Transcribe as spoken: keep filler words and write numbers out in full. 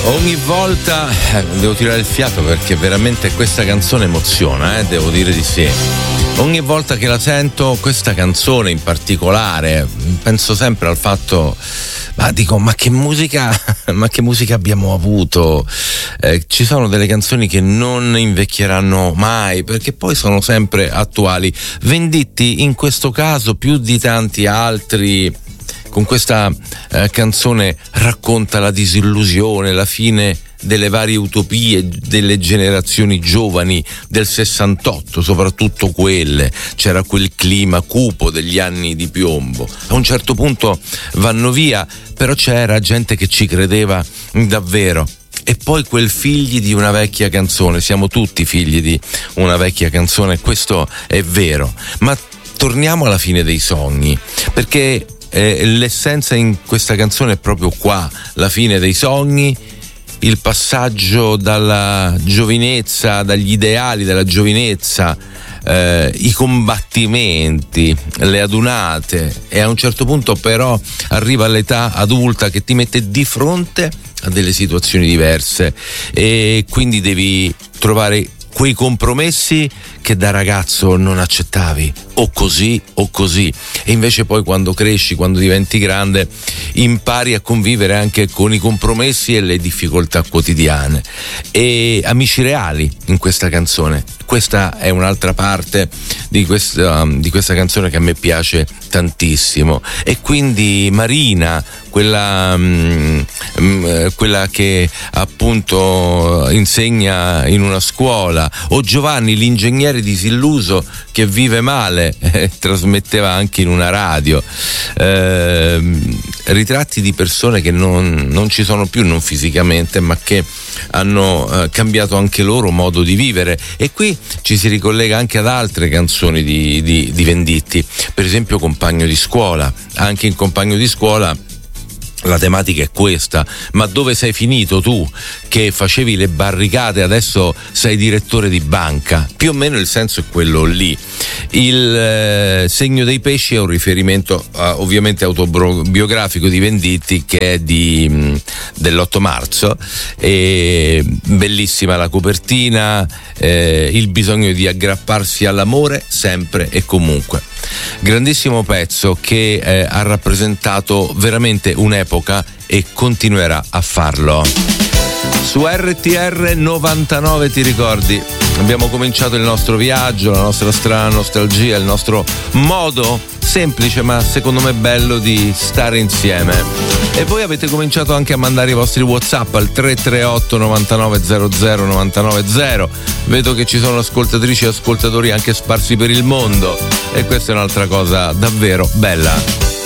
Ogni volta eh, devo tirare il fiato perché veramente questa canzone emoziona, eh, devo dire di sì. Ogni volta che la sento, questa canzone in particolare, penso sempre al fatto, ma dico, ma che musica, ma che musica abbiamo avuto? Eh, ci sono delle canzoni che non invecchieranno mai, perché poi sono sempre attuali. Venditti in questo caso più di tanti altri, con questa eh, canzone racconta la disillusione, la fine delle varie utopie delle generazioni giovani del sessantotto, soprattutto quelle. C'era quel clima cupo degli anni di piombo. A un certo punto vanno via, però c'era gente che ci credeva davvero. E poi quel figli di una vecchia canzone, siamo tutti figli di una vecchia canzone, questo è vero. Ma torniamo alla fine dei sogni, perché eh, l'essenza in questa canzone è proprio qua, la fine dei sogni, il passaggio dalla giovinezza, dagli ideali della giovinezza, eh, i combattimenti, le adunate, e a un certo punto però arriva l'età adulta che ti mette di fronte a delle situazioni diverse e quindi devi trovare quei compromessi che da ragazzo non accettavi, o così o così, e invece poi quando cresci, quando diventi grande, impari a convivere anche con i compromessi e le difficoltà quotidiane. E amici reali in questa canzone, questa è un'altra parte di questa, di questa canzone che a me piace tantissimo. E quindi Marina, quella, mh, mh, quella che appunto insegna in una scuola, o Giovanni l'ingegnere disilluso che vive male, eh, trasmetteva anche in una radio, eh, ritratti di persone che non, non ci sono più, non fisicamente, ma che hanno eh, cambiato anche loro modo di vivere. E qui ci si ricollega anche ad altre canzoni di, di, di Venditti, per esempio Compagno di scuola. Anche in Compagno di scuola la tematica è questa: ma dove sei finito tu che facevi le barricate, adesso sei direttore di banca? Più o meno il senso è quello lì. Il eh, Segno dei pesci è un riferimento eh, ovviamente autobiografico di Venditti, che è di, mh, dell'otto marzo, e bellissima la copertina, eh, il bisogno di aggrapparsi all'amore sempre e comunque. Grandissimo pezzo che eh, ha rappresentato veramente un'epoca e continuerà a farlo. Su R T R novantanove, ti ricordi? Abbiamo cominciato il nostro viaggio, la nostra strana nostalgia, il nostro modo semplice ma secondo me bello di stare insieme. E voi avete cominciato anche a mandare i vostri WhatsApp al tre tre otto novantanove zero zero novantanove zero. Vedo che ci sono ascoltatrici e ascoltatori anche sparsi per il mondo, e questa è un'altra cosa davvero bella.